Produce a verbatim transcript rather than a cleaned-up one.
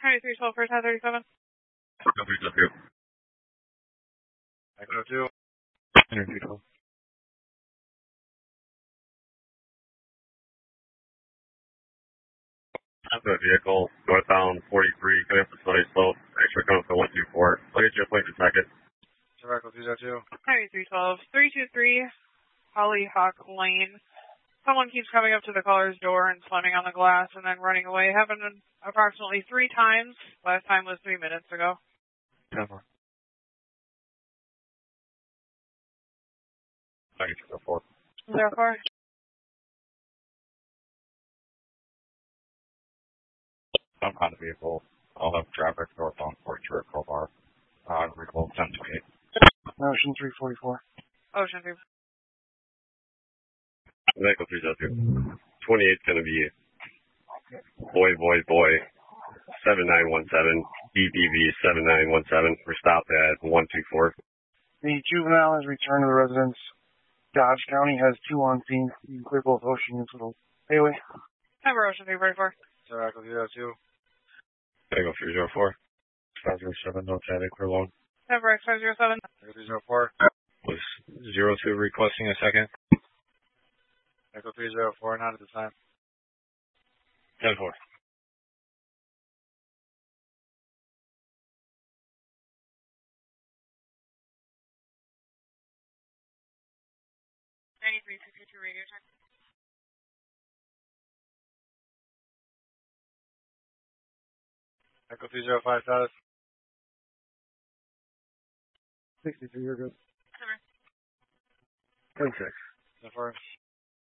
twenty-three twelve for ten thirty-seven. Echo three two. Echo two. Energy twelve. The vehicle, northbound forty-three, coming up the Slowly Slope, extra coming for one two four. I'll get you a plate in a second. Echo three oh two. twenty-three twelve, three two three, Hollyhock Lane. Someone keeps coming up to the caller's door and slamming on the glass and then running away. Happened approximately three times. Last time was three minutes ago. ten four. I get you go four. zero four. Some kind of vehicle. I'll have traffic northbound forty-three at Crowbar. Uh, recall ten twenty-eight. Ocean three forty-four. Ocean three. Vehicle three oh two. twenty-eight's going to be boy, boy, boy, seven nine one seven, E B V seven nine one seven. We're stopped at one two four. The juvenile has returned to the residence. Dodge County has two on scene. You can clear both Ocean and Little Bailey. Number Ocean three forty-four. Echo three oh two. Echo three oh four. five oh seven, no traffic, clear long. Number X five oh seven. Echo three oh four. Was zero two requesting a second? Echo three oh four, not at the time. ten four. ninety-three sixty-two radio check. Echo three oh five status. sixty-three, you're good. Number. ten six. ten four.